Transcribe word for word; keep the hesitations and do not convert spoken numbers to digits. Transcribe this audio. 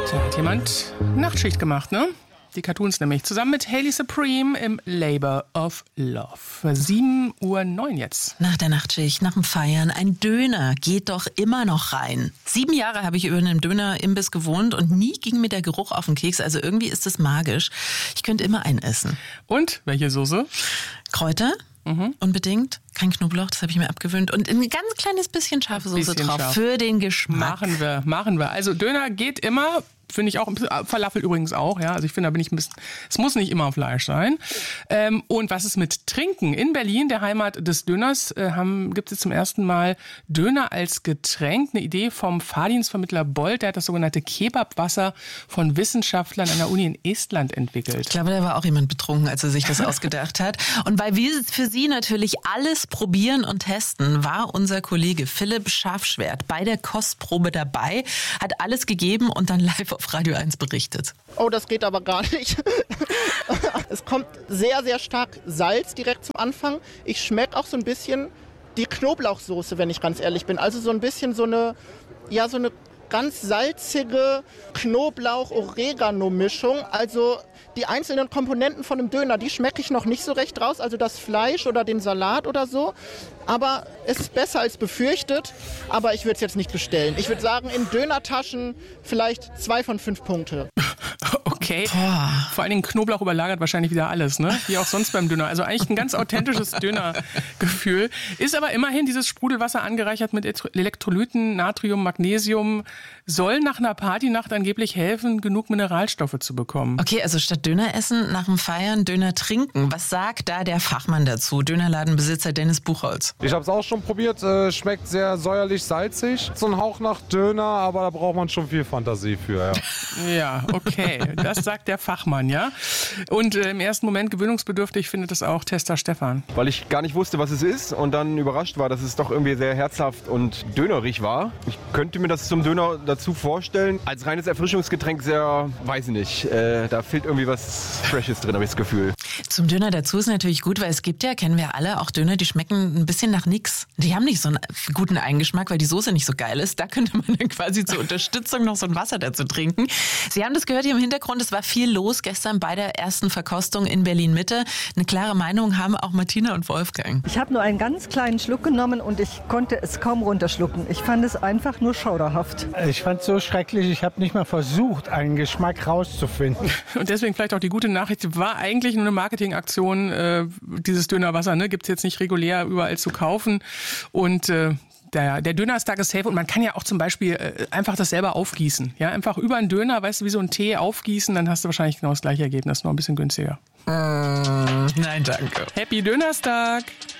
Da hat jemand Nachtschicht gemacht, ne? Die Cartoons nämlich. Zusammen mit Hayley Supreme im Labour of Love. sieben Uhr neun jetzt. Nach der Nachtschicht, nach dem Feiern, ein Döner geht doch immer noch rein. Sieben Jahre habe ich über einem Dönerimbiss gewohnt und nie ging mir der Geruch auf den Keks. Also irgendwie ist das magisch. Ich könnte immer einen essen. Und? Welche Soße? Kräuter? Mhm. Unbedingt. Kein Knoblauch, das habe ich mir abgewöhnt. Und ein ganz kleines bisschen scharfe Soße bisschen drauf. Scharf. Für den Geschmack. Machen wir, machen wir. Also Döner geht immer. Finde ich auch, Falafel übrigens auch, ja. Also ich finde, da bin ich ein bisschen, es muss nicht immer Fleisch sein. Ähm, und was ist mit Trinken? In Berlin, der Heimat des Döners, äh, haben, gibt es zum ersten Mal Döner als Getränk. Eine Idee vom Fahrdienstvermittler Bolt, der hat das sogenannte Kebabwasser von Wissenschaftlern an der Uni in Estland entwickelt. Ich glaube, da war auch jemand betrunken, als er sich das ausgedacht hat. Und weil wir für Sie natürlich alles probieren und testen, war unser Kollege Philipp Scharfschwert bei der Kostprobe dabei, hat alles gegeben und dann live auf Radio eins berichtet. Oh, das geht aber gar nicht. Es kommt sehr, sehr stark Salz direkt zum Anfang. Ich schmecke auch so ein bisschen die Knoblauchsoße, wenn ich ganz ehrlich bin. Also so ein bisschen so eine, ja, so eine ganz salzige Knoblauch-Oregano-Mischung. Also die einzelnen Komponenten von einem Döner, die schmecke ich noch nicht so recht raus. Also das Fleisch oder den Salat oder so. Aber es ist besser als befürchtet. Aber ich würde es jetzt nicht bestellen. Ich würde sagen, in Dönertaschen vielleicht zwei von fünf Punkte. Okay. Boah. Vor allen Dingen Knoblauch überlagert wahrscheinlich wieder alles, ne? Wie auch sonst beim Döner. Also eigentlich ein ganz authentisches Dönergefühl. Ist aber immerhin dieses Sprudelwasser angereichert mit Elektrolyten, Natrium, Magnesium. Soll nach einer Partynacht angeblich helfen, genug Mineralstoffe zu bekommen. Okay, also statt Döner essen, nach dem Feiern Döner trinken. Was sagt da der Fachmann dazu? Dönerladenbesitzer Dennis Buchholz. Ich habe es auch schon probiert. Äh, schmeckt sehr säuerlich, salzig. So ein Hauch nach Döner, aber da braucht man schon viel Fantasie für, ja. Ja, okay. Das sagt der Fachmann, ja. Und äh, im ersten Moment gewöhnungsbedürftig findet es auch Tester Stefan. Weil ich gar nicht wusste, was es ist und dann überrascht war, dass es doch irgendwie sehr herzhaft und dönerig war. Ich könnte mir das zum Döner dazu vorstellen. Als reines Erfrischungsgetränk sehr, weiß ich nicht, äh, da fehlt irgendwie was Freshes drin, habe ich das Gefühl. Zum Döner dazu ist natürlich gut, weil es gibt ja, kennen wir alle, auch Döner, die schmecken ein bisschen nach nix. Die haben nicht so einen guten Eigengeschmack, weil die Soße nicht so geil ist. Da könnte man dann quasi zur Unterstützung noch so ein Wasser dazu trinken. Sie haben das gehört hier im Hintergrund, es war viel los gestern bei der ersten Verkostung in Berlin-Mitte. Eine klare Meinung haben auch Martina und Wolfgang. Ich habe nur einen ganz kleinen Schluck genommen und ich konnte es kaum runterschlucken. Ich fand es einfach nur schauderhaft. Ich fand es so schrecklich, ich habe nicht mal versucht, einen Geschmack rauszufinden. Und deswegen vielleicht auch die gute Nachricht, war eigentlich nur eine Marketingaktion, äh, dieses Dönerwasser, ne, gibt es jetzt nicht regulär überall zu kaufen. Und äh, Der, der Dönerstag ist safe und man kann ja auch zum Beispiel äh, einfach das selber aufgießen. Ja, einfach über einen Döner, weißt du, wie so ein Tee aufgießen, dann hast du wahrscheinlich genau das gleiche Ergebnis, noch ein bisschen günstiger. Mm, nein, danke. Happy Dönerstag!